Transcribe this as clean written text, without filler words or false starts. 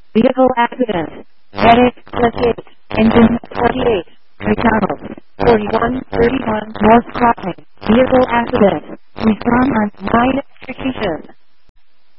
Vehicle accident. Medic, +8. Engine, 48. McDonald's, 4131 North Crossing. Vehicle accident. Respond on 9 execution.